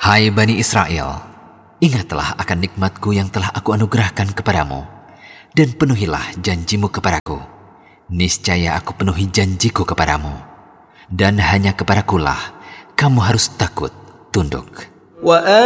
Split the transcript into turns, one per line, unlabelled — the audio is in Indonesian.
Hai Bani Israel, ingatlah akan nikmatku yang telah aku anugerahkan kepadamu, dan penuhilah janjimu kepadaku. Niscaya aku penuhi janjiku kepadamu, dan hanya kepadakulah kamu harus takut tunduk.